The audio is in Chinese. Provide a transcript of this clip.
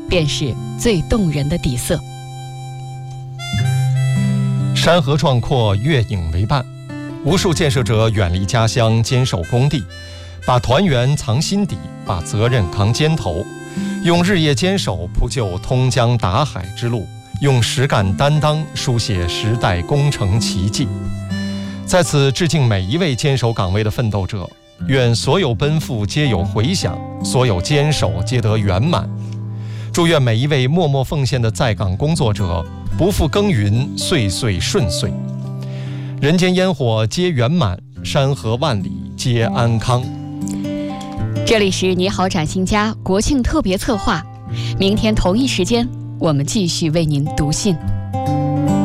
便是最动人的底色。 山河壮阔，月影为伴，无数建设者远离家乡，坚守工地，把团圆藏心底，把责任扛肩头，用日夜坚守铺就通江达海之路，用实干担当书写时代工程奇迹。在此致敬每一位坚守岗位的奋斗者，愿所有奔赴皆有回响，所有坚守皆得圆满。祝愿每一位默默奉献的在岗工作者不负耕耘，岁岁顺遂，人间烟火皆圆满，山河万里皆安康。 这里是你好展新家国庆特别策划，明天同一时间我们继续为您读信。